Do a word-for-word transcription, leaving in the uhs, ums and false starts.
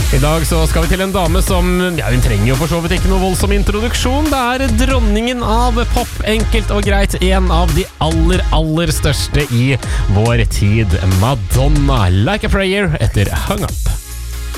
I dag så skal vi til en dame som, ja, hun trenger jo for så vidt ikke noe voldsom introduksjon. Det er dronningen av pop, enkelt og greit. En av de aller, aller største i vår tid. Madonna, Like a Prayer etter Hung Up.